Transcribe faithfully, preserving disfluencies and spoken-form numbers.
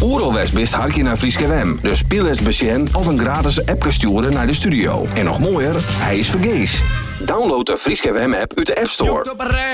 Oeralwest best hartje naar Frieske W M. Dus speel eens besjen of een gratis appje sturen naar de studio. En nog mooier, hij is vergees. Download de Frieske W M app uit de App Store.